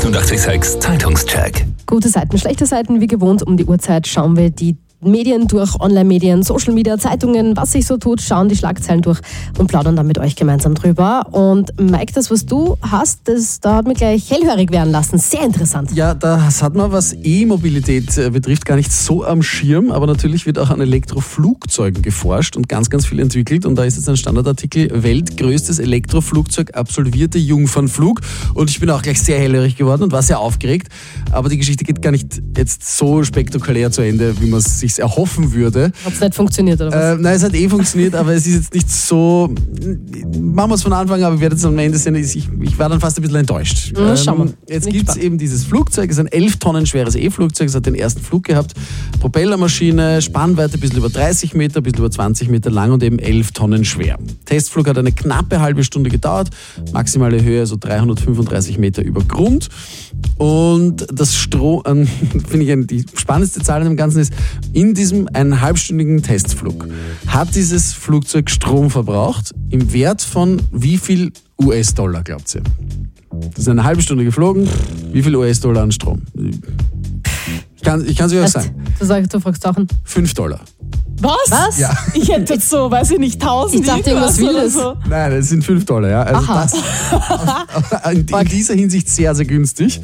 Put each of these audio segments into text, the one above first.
886 Zeitungscheck. Gute Seiten, schlechte Seiten, wie gewohnt um die Uhrzeit schauen wir die Medien durch, Online-Medien, Social Media, Zeitungen, was sich so tut, schauen die Schlagzeilen durch und plaudern dann mit euch gemeinsam drüber. Und Mike, das, was du hast, da hat mich gleich hellhörig werden lassen. Sehr interessant. Ja, das hat man, was E-Mobilität betrifft, gar nicht so am Schirm, aber natürlich wird auch an Elektroflugzeugen geforscht und ganz, ganz viel entwickelt. Und da ist jetzt ein Standardartikel: weltgrößtes Elektroflugzeug absolvierte Jungfernflug. Und ich bin auch gleich sehr hellhörig geworden und war sehr aufgeregt. Aber die Geschichte geht gar nicht jetzt so spektakulär zu Ende, wie man es sich erhoffen würde. Hat es nicht funktioniert, oder was? Nein, es hat funktioniert, aber es ist jetzt nicht so. Machen wir es von Anfang an, aber ich werde jetzt am Ende sehen, ich war dann fast ein bisschen enttäuscht. Schauen wir. Jetzt gibt es eben dieses Flugzeug, es ist ein 11 Tonnen schweres E-Flugzeug, es hat den ersten Flug gehabt, Propellermaschine, Spannweite ein bisschen über 30 Meter, ein bisschen über 20 Meter lang und eben 11 Tonnen schwer. Testflug hat eine knappe halbe Stunde gedauert, maximale Höhe so 335 Meter über Grund. Und das finde ich die spannendste Zahl an dem Ganzen ist, in diesem eineinhalbstündigen Testflug hat dieses Flugzeug Strom verbraucht im Wert von wie viel US-Dollar, glaubt ihr? Das ist eine halbe Stunde geflogen, wie viel US-Dollar an Strom? Ich kann es euch sagen. Du fragst Sachen. Was? $5. Was? Ja. Ich hätte jetzt so, weiß ich nicht, 1000. Ich dachte, irgendwas Wildes. So. Nein, das sind $5. Ja. Also das in dieser Hinsicht sehr, sehr günstig.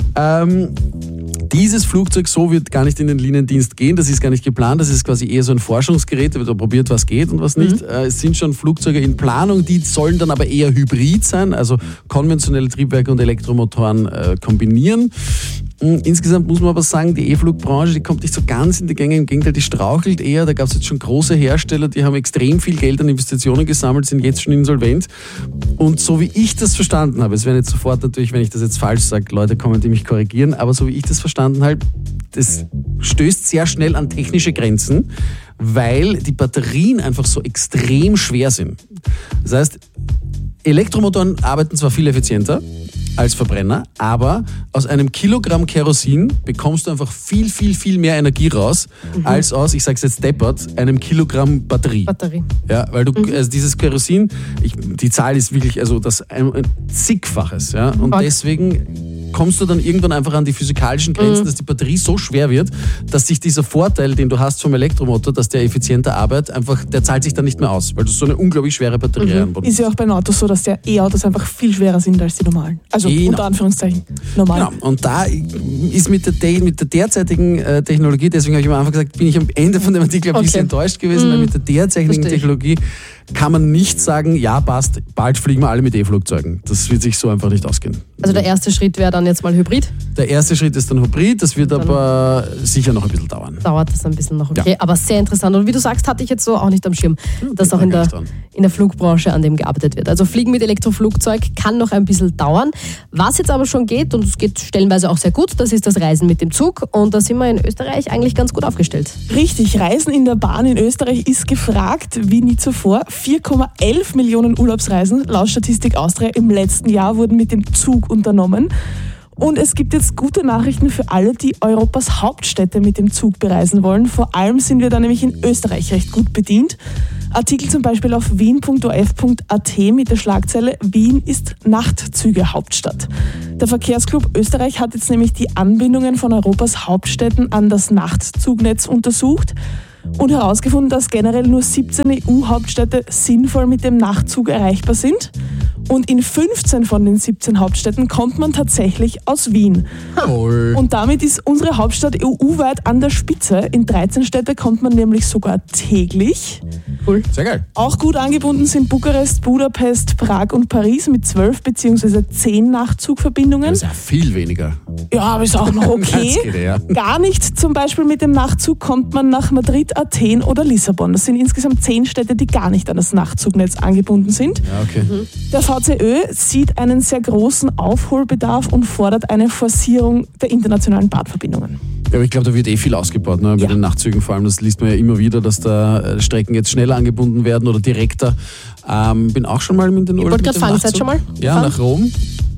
Dieses Flugzeug so wird gar nicht in den Liniendienst gehen, das ist gar nicht geplant, das ist quasi eher so ein Forschungsgerät, da wird probiert, was geht und was nicht. Es sind schon Flugzeuge in Planung, die sollen dann aber eher hybrid sein, also konventionelle Triebwerke und Elektromotoren kombinieren. Insgesamt muss man aber sagen, die E-Flugbranche, die kommt nicht so ganz in die Gänge, im Gegenteil, die strauchelt eher. Da gab es jetzt schon große Hersteller, die haben extrem viel Geld an Investitionen gesammelt, sind jetzt schon insolvent. Und so wie ich das verstanden habe, es werden jetzt sofort natürlich, wenn ich das jetzt falsch sage, Leute kommen, die mich korrigieren, aber so wie ich das verstanden habe, das stößt sehr schnell an technische Grenzen, weil die Batterien einfach so extrem schwer sind. Das heißt, Elektromotoren arbeiten zwar viel effizienter als Verbrenner, aber aus einem Kilogramm Kerosin bekommst du einfach viel, viel, viel mehr Energie raus, als aus, ich sag's jetzt deppert, einem Kilogramm Batterie. Ja, weil du, also dieses Kerosin, die Zahl ist wirklich, also das ein zigfaches, ja, und deswegen kommst du dann irgendwann einfach an die physikalischen Grenzen, dass die Batterie so schwer wird, dass sich dieser Vorteil, den du hast vom Elektromotor, dass der effizienter arbeitet, einfach, der zahlt sich dann nicht mehr aus, weil du so eine unglaublich schwere Batterie reinbaust. Ist ja auch bei den Autos so, dass die E-Autos einfach viel schwerer sind als die normalen. Also unter Anführungszeichen normal. Genau, und da ist mit der derzeitigen Technologie, deswegen habe ich am Anfang gesagt, bin ich am Ende von dem Artikel ein bisschen enttäuscht gewesen, weil mit der derzeitigen Technologie kann man nicht sagen, ja passt, bald fliegen wir alle mit E-Flugzeugen. Das wird sich so einfach nicht ausgehen. Also der erste Schritt wäre dann jetzt mal Hybrid? Der erste Schritt ist dann Hybrid, das wird aber sicher noch ein bisschen dauern. Dauert das ein bisschen noch, okay. Ja. Aber sehr interessant. Und wie du sagst, hatte ich jetzt so auch nicht am Schirm, dass auch in der Flugbranche an dem gearbeitet wird. Also Fliegen mit Elektroflugzeug kann noch ein bisschen dauern. Was jetzt aber schon geht, und es geht stellenweise auch sehr gut, das ist das Reisen mit dem Zug. Und da sind wir in Österreich eigentlich ganz gut aufgestellt. Richtig, Reisen in der Bahn in Österreich ist gefragt wie nie zuvor. 4,11 Millionen Urlaubsreisen laut Statistik Austria im letzten Jahr wurden mit dem Zug unternommen. Und es gibt jetzt gute Nachrichten für alle, die Europas Hauptstädte mit dem Zug bereisen wollen. Vor allem sind wir da nämlich in Österreich recht gut bedient. Artikel zum Beispiel auf wien.of.at mit der Schlagzeile Wien ist Nachtzüge-Hauptstadt. Der Verkehrsclub Österreich hat jetzt nämlich die Anbindungen von Europas Hauptstädten an das Nachtzugnetz untersucht und herausgefunden, dass generell nur 17 EU-Hauptstädte sinnvoll mit dem Nachtzug erreichbar sind. Und in 15 von den 17 Hauptstädten kommt man tatsächlich aus Wien. Cool. Und damit ist unsere Hauptstadt EU-weit an der Spitze. In 13 Städte kommt man nämlich sogar täglich. Cool. Sehr geil. Auch gut angebunden sind Bukarest, Budapest, Prag und Paris mit 12 bzw. 10 Nachtzugverbindungen. Das ist ja viel weniger. Ja, aber ist auch noch okay. Das geht, ja. Gar nicht zum Beispiel mit dem Nachtzug kommt man nach Madrid, Athen oder Lissabon. Das sind insgesamt 10 Städte, die gar nicht an das Nachtzugnetz angebunden sind. Ja, okay. Der VCÖ sieht einen sehr großen Aufholbedarf und fordert eine Forcierung der internationalen Bahnverbindungen. Ja, aber ich glaube, da wird viel ausgebaut, ne? Bei den Nachtzügen vor allem. Das liest man ja immer wieder, dass da Strecken jetzt schneller angebunden werden oder direkter. Bin auch schon mal mit den Urlaub. Ich wollte gerade fragen, seid schon mal? Ja, nach Rom.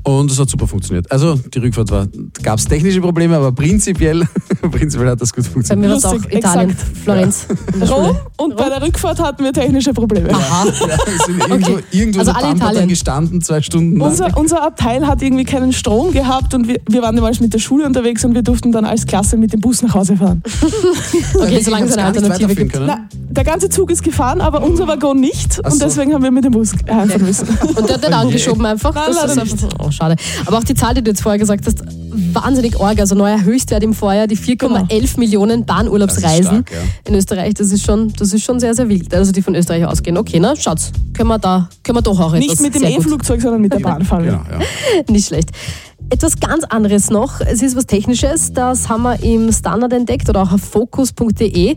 Und es hat super funktioniert. Also die Rückfahrt gab es technische Probleme, aber prinzipiell hat das gut Bei funktioniert. mir war es auch Italien, exakt. Florenz. In der Rom Schule. und bei der Rückfahrt hatten wir technische Probleme. Aha. Ja, wir sind irgendwo Also so alle Bamberg Italien. dann gestanden, 2 Stunden lang. Unser Abteil hat irgendwie keinen Strom gehabt und wir waren damals mit der Schule unterwegs und wir durften dann als Klasse mit dem Bus nach Hause fahren. Okay, solange es eine Alternative gibt. Na, der ganze Zug ist gefahren, aber unser Waggon nicht Ach und so. deswegen haben wir mit dem Bus heimfahren müssen. Und der hat nicht angeschoben einfach. Nein, Das leider ist einfach, oh, schade. Aber auch die Zahl, die du jetzt vorher gesagt hast, wahnsinnig arg. Also neuer Höchstwert im Vorjahr, die 4,11 Millionen Bahnurlaubsreisen Das ist stark, ja. in Österreich. Das ist schon sehr, sehr wild. Also die von Österreich ausgehen. Okay, na, schaut's. Können wir doch auch etwas. Nicht mit dem sehr gut. E-Flugzeug, sondern mit der Bahn fahren wir. Genau, ja. Nicht schlecht. Etwas ganz anderes noch, es ist was Technisches, das haben wir im Standard entdeckt oder auch auf focus.de.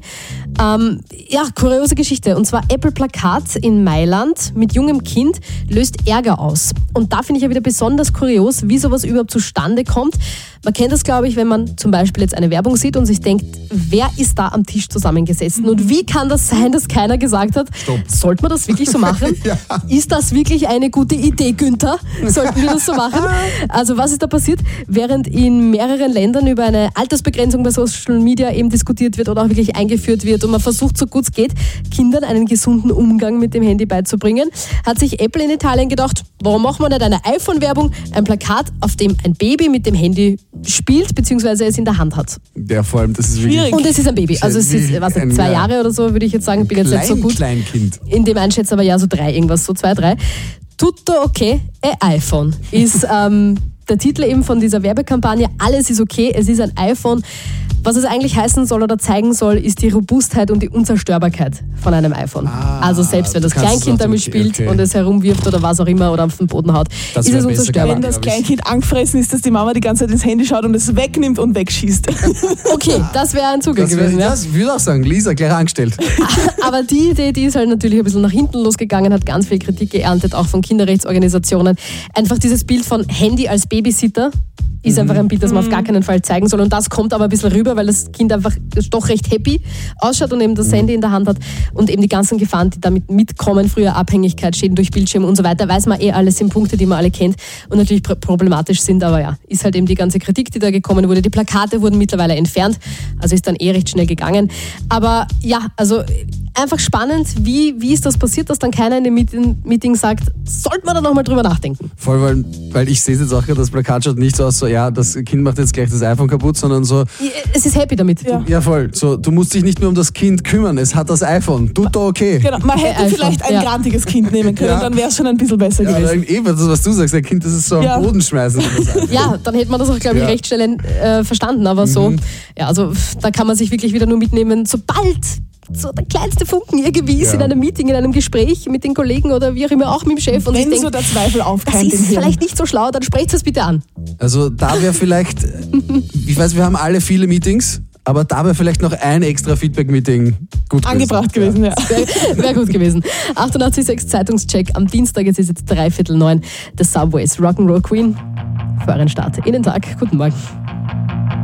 Kuriose Geschichte. Und zwar Apple Plakat in Mailand mit jungem Kind löst Ärger aus. Und da finde ich ja wieder besonders kurios, wie sowas überhaupt zustande kommt. Man kennt das, glaube ich, wenn man zum Beispiel jetzt eine Werbung sieht und sich denkt, wer ist da am Tisch zusammengesessen? Und wie kann das sein, dass keiner gesagt hat, sollte man das wirklich so machen? Ja. Ist das wirklich eine gute Idee, Günther? Sollten wir das so machen? Also was ist da passiert? Während in mehreren Ländern über eine Altersbegrenzung bei Social Media eben diskutiert wird oder auch wirklich eingeführt wird und man versucht, so gut es geht, Kindern einen gesunden Umgang mit dem Handy beizubringen, hat sich Apple in Italien gedacht, warum machen wir nicht eine iPhone-Werbung, ein Plakat, auf dem ein Baby mit dem Handy spielt, beziehungsweise es in der Hand hat. Ja, vor allem, das ist wirklich Schwierig. Und es ist ein Baby. Also es ist, was nicht, 2 Jahre oder so, würde ich jetzt sagen, bin jetzt nicht so gut. Kleinkind. In dem einschätzen aber ja so 3, irgendwas, so 2, 3. Tutto okay, iPhone ist der Titel eben von dieser Werbekampagne. Alles ist okay, es ist ein iPhone. Was es eigentlich heißen soll oder zeigen soll, ist die Robustheit und die Unzerstörbarkeit von einem iPhone. Also selbst wenn das du kannst es Kleinkind auch damit okay, spielt okay. und es herumwirft oder was auch immer oder auf den Boden haut, Das ist wär es besser unzerstörbar. Wenn das glaub ich. Kleinkind angefressen ist, dass die Mama die ganze Zeit ins Handy schaut und es wegnimmt und wegschießt. Okay, das wäre ein Zugang gewesen. Ja. Das würde ich auch sagen, Lisa, gleich angestellt. Aber die Idee, die ist halt natürlich ein bisschen nach hinten losgegangen, hat ganz viel Kritik geerntet, auch von Kinderrechtsorganisationen. Einfach dieses Bild von Handy als Babysitter ist einfach ein Bild, das man auf gar keinen Fall zeigen soll. Und das kommt aber ein bisschen rüber, weil das Kind einfach doch recht happy ausschaut und eben das Handy in der Hand hat und eben die ganzen Gefahren, die damit mitkommen, früher Abhängigkeit, Schäden durch Bildschirme und so weiter, weiß man alles, sind Punkte, die man alle kennt und natürlich problematisch sind, aber ja, ist halt eben die ganze Kritik, die da gekommen wurde. Die Plakate wurden mittlerweile entfernt, also ist dann recht schnell gegangen. Aber ja, also einfach spannend, wie ist das passiert, dass dann keiner in dem Meeting sagt, sollte man da nochmal drüber nachdenken. Voll, weil ich sehe jetzt auch gerade, das Plakat schaut nicht so aus, so, ja, das Kind macht jetzt gleich das iPhone kaputt, sondern so, Es ist happy damit. Ja. ja voll, so, du musst dich nicht mehr um das Kind kümmern, es hat das iPhone, tut doch okay. Genau, man hätte iPhone, vielleicht ein ja. grantiges Kind nehmen können, Ja. dann wäre es schon ein bisschen besser Ja, gewesen. oder eben, das, was du sagst, ein Kind, das ist so Ja. am Boden schmeißen. Ja, dann hätte man das auch, glaube ich, Ja. recht schnell verstanden. Aber so, ja, also da kann man sich wirklich wieder nur mitnehmen, sobald so der kleinste Funken irgendwie ist Ja. in einem Meeting, in einem Gespräch mit den Kollegen oder wie auch immer, auch mit dem Chef. Und Wenn ich so denke, der Zweifel das aufkeimt im ist Hirn. vielleicht nicht so schlau, dann sprecht es bitte an. Also da wäre vielleicht, ich weiß, wir haben alle viele Meetings, aber da wäre vielleicht noch ein extra Feedback-Meeting gut Angebracht gewesen, ja. Wäre gut gewesen. 88.6 Zeitungscheck am Dienstag, es ist jetzt 8:45 des Subways. Rock'n'Roll Queen für euren Start in den Tag. Guten Morgen.